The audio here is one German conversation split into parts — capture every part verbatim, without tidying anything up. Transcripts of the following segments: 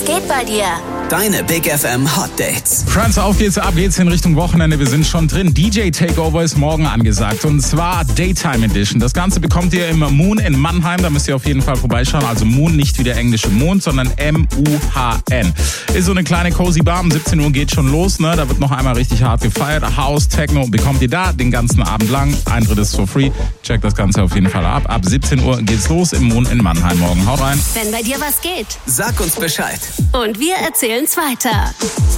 Was geht bei dir? Deine Big F M Hot Dates. Friends, auf geht's, ab geht's in Richtung Wochenende. Wir sind schon drin. D J Takeover ist morgen angesagt und zwar Daytime Edition. Das Ganze bekommt ihr im Moon in Mannheim. Da müsst ihr auf jeden Fall vorbeischauen. Also Moon, nicht wie der englische Mond, sondern M U H N. Ist so eine kleine cozy Bar. Um siebzehn Uhr geht schon los. Ne? Da wird noch einmal richtig hart gefeiert. House, Techno bekommt ihr da den ganzen Abend lang. Eintritt ist for free. Checkt das Ganze auf jeden Fall ab. Ab siebzehn Uhr geht's los im Moon in Mannheim morgen. Haut rein. Wenn bei dir was geht. Sag uns Bescheid. Und wir erzählen's weiter.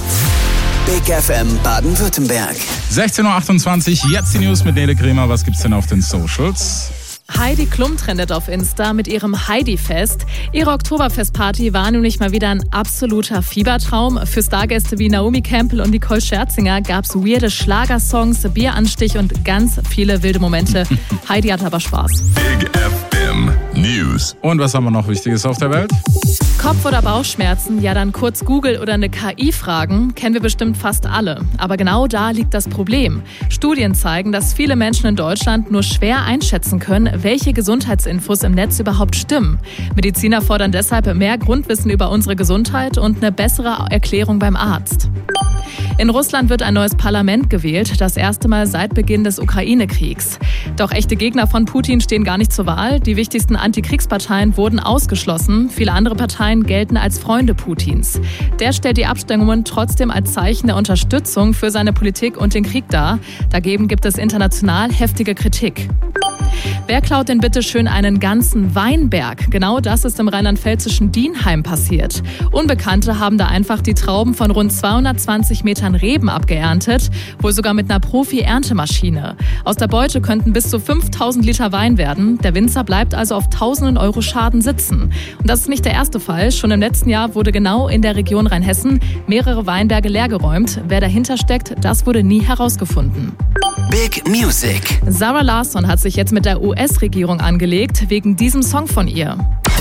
Big F M Baden-Württemberg. sechzehn Uhr achtundzwanzig, jetzt die News mit Nele Kremer. Was gibt's denn auf den Socials? Heidi Klum trendet auf Insta mit ihrem Heidi-Fest. Ihre Oktoberfestparty war nämlich mal wieder ein absoluter Fiebertraum. Für Stargäste wie Naomi Campbell und Nicole Scherzinger gab's weirde Schlagersongs, Bieranstich und ganz viele wilde Momente. Heidi hat aber Spaß. Big F M News. Und was haben wir noch Wichtiges auf der Welt? Kopf- oder Bauchschmerzen, ja dann kurz Google oder eine K I fragen, kennen wir bestimmt fast alle. Aber genau da liegt das Problem. Studien zeigen, dass viele Menschen in Deutschland nur schwer einschätzen können, welche Gesundheitsinfos im Netz überhaupt stimmen. Mediziner fordern deshalb mehr Grundwissen über unsere Gesundheit und eine bessere Erklärung beim Arzt. In Russland wird ein neues Parlament gewählt, das erste Mal seit Beginn des Ukraine-Kriegs. Doch echte Gegner von Putin stehen gar nicht zur Wahl. Die wichtigsten Antikriegsparteien wurden ausgeschlossen. Viele andere Parteien gelten als Freunde Putins. Der stellt die Abstimmungen trotzdem als Zeichen der Unterstützung für seine Politik und den Krieg dar. Dagegen gibt es international heftige Kritik. Wer klaut denn bitte schön einen ganzen Weinberg? Genau das ist im rheinland-pfälzischen Dienheim passiert. Unbekannte haben da einfach die Trauben von rund zweihundertzwanzig Metern Reben abgeerntet, wohl sogar mit einer Profi-Erntemaschine. Aus der Beute könnten bis zu fünftausend Liter Wein werden. Der Winzer bleibt also auf tausenden Euro Schaden sitzen. Und das ist nicht der erste Fall. Schon im letzten Jahr wurde genau in der Region Rheinhessen mehrere Weinberge leergeräumt. Wer dahinter steckt, das wurde nie herausgefunden. Big Music. Zara Larsson hat sich jetzt mit der U S-Regierung angelegt, wegen diesem Song von ihr.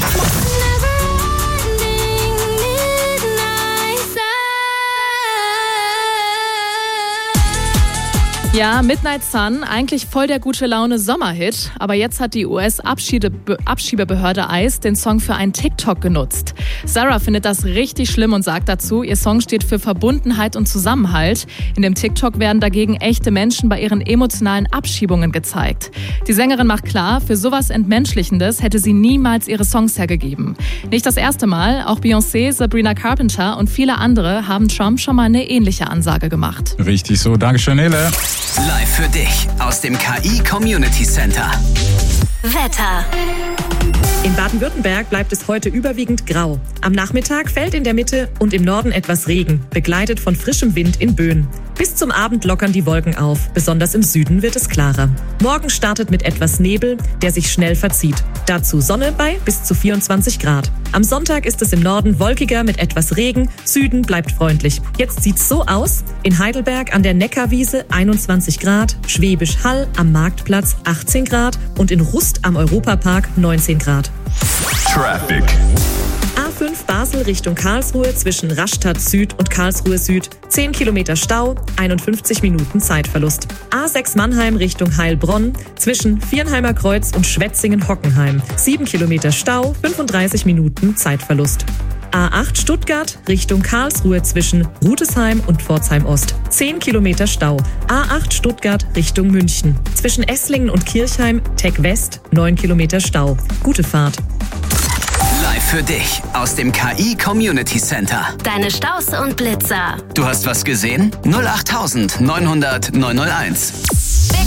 Ja, Midnight Sun, eigentlich voll der gute Laune Sommerhit, aber jetzt hat die U S-Abschiebebehörde I C E den Song für einen TikTok genutzt. Sarah findet das richtig schlimm und sagt dazu, ihr Song steht für Verbundenheit und Zusammenhalt. In dem TikTok werden dagegen echte Menschen bei ihren emotionalen Abschiebungen gezeigt. Die Sängerin macht klar, für sowas Entmenschlichendes hätte sie niemals ihre Songs hergegeben. Nicht das erste Mal, auch Beyoncé, Sabrina Carpenter und viele andere haben Trump schon mal eine ähnliche Ansage gemacht. Richtig so, Dankeschön, Nele. Live für dich aus dem K I Community Center. Wetter. In Baden-Württemberg bleibt es heute überwiegend grau. Am Nachmittag fällt in der Mitte und im Norden etwas Regen, begleitet von frischem Wind in Böen. Bis zum Abend lockern die Wolken auf, besonders im Süden wird es klarer. Morgen startet mit etwas Nebel, der sich schnell verzieht. Dazu Sonne bei bis zu vierundzwanzig Grad. Am Sonntag ist es im Norden wolkiger mit etwas Regen, Süden bleibt freundlich. Jetzt sieht's so aus: in Heidelberg an der Neckarwiese einundzwanzig Grad, Schwäbisch Hall am Marktplatz achtzehn Grad und in Rust am Europapark neunzehn Grad. Traffic. A fünf Basel Richtung Karlsruhe zwischen Rastatt Süd und Karlsruhe Süd. zehn Kilometer Stau, einundfünfzig Minuten Zeitverlust. A sechs Mannheim Richtung Heilbronn zwischen Viernheimer Kreuz und Schwetzingen-Hockenheim. sieben Kilometer Stau, fünfunddreißig Minuten Zeitverlust. A acht Stuttgart Richtung Karlsruhe zwischen Rudesheim und Pforzheim Ost. zehn Kilometer Stau. A acht Stuttgart Richtung München. Zwischen Esslingen und Kirchheim, Tech West, neun Kilometer Stau. Gute Fahrt. Live für dich aus dem K I Community Center. Deine Staus und Blitzer. Du hast was gesehen? null acht neunhundert neunhunderteins.